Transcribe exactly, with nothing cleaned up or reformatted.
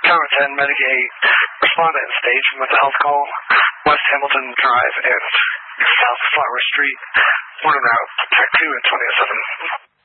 Tower ten, Medigate, respond to end stage and mental health call, West Hamilton Drive and South Flower Street, morning route, Tech two and twenty oh seven.